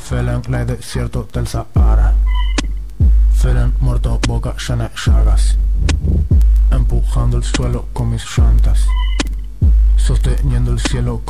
Felen ley desierto del Sahara. Felen muerto, boca llena de llagas. Empujando el suelo con mis llantas, sosteniendo el cielo